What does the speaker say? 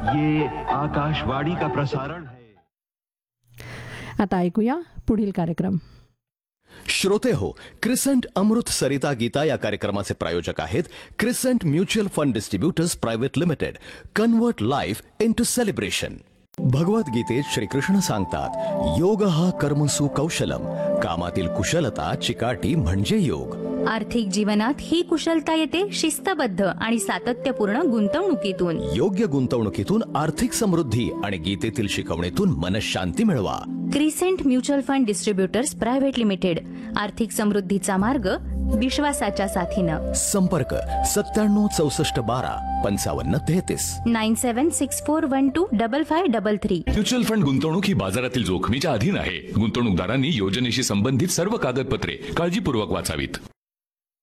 ये आकाशवाणी का प्रसारण है। आता ऐकूया पुढील कार्यक्रम. श्रोते हो, क्रिसेंट अमृत सरिता गीता या कार्यक्रमाचे प्रायोजक आहेत crescent mutual fund distributors private limited. Convert life into celebration. भगवद्गीतेत Shrikrishna सांगतात, योग हा कर्मसु कौशलम. कामातील कुशलता चिकाटी म्हणजे योग. आर्थिक जीवनात ही कुशलता येते शिस्तबद्ध आणि सातत्यपूर्ण गुंतवणुकीतून. योग्य गुंतवणुकीतून आर्थिक समृद्धी आणि गीतेतील शिकवणीतून मनशांती मिळवा. Crescent mutual fund distributors private limited. आर्थिक समृद्धीचा मार्ग विश्वासाच्या साथीनं. संपर्क 9764125533. 9764125533. म्युच्युअल फंड गुंतवणूक ही बाजारातील जोखमीच्या अधीन आहे. गुंतवणूकदारांनी योजनेशी संबंधित सर्व कागदपत्रे काळजीपूर्वक वाचावीत.